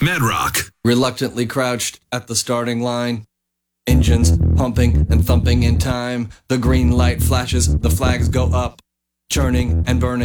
Madrock. Reluctantly crouched at the starting line. Engines pumping and thumping in time. The green light flashes, the flags go up. Churning and burning.